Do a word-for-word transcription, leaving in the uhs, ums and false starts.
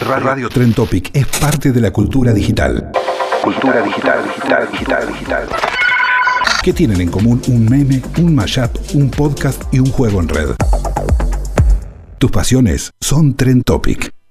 Radio Trend Topic es parte de la cultura digital. Cultura digital, digital, digital, digital. ¿Qué tienen en común un meme, un mashup, un podcast y un juego en red? Tus pasiones son Trend Topic.